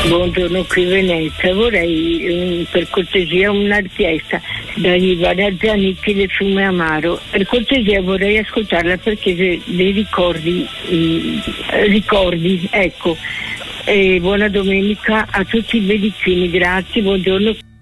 Buongiorno, qui Venezia. Vorrei per cortesia una richiesta da Ivana Zanicchi del Fiume Amaro. Per cortesia vorrei ascoltarla perché dei ricordi, ecco. E buona domenica a tutti i medichini, grazie, buongiorno.